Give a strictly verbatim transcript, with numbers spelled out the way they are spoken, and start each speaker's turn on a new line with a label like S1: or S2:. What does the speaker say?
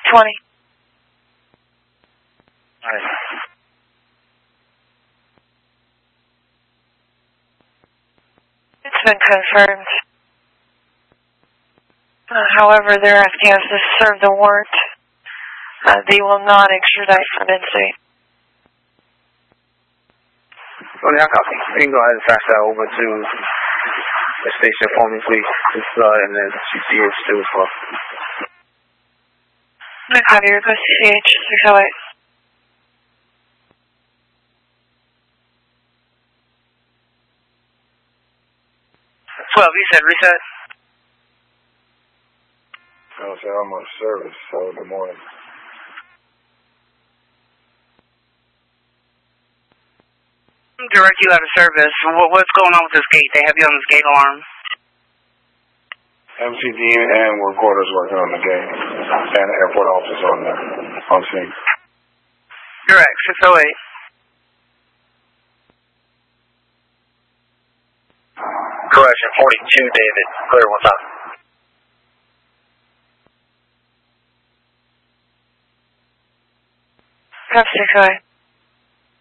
S1: twenty.
S2: Alright.
S1: It's been confirmed. Uh, however, they're asking us to serve the warrant. Uh, they will not extradite from in-state.
S2: Tony, I copy. You can go ahead and fax that over to the station for me, please. Just, uh, and then C C H too as well.
S1: I copy request C C H six oh eight.
S2: twelve, you said reset?
S3: I was I'm on service, so good morning.
S2: Direct you out of service. What, what's going on with this gate? They have you on this gate alarm.
S3: M C D and recorders working on the gate. And the airport office on there. On scene.
S2: Direct, six oh eight.
S4: Correction, forty-two, David. Clear, what's up?
S1: Copy six oh eight.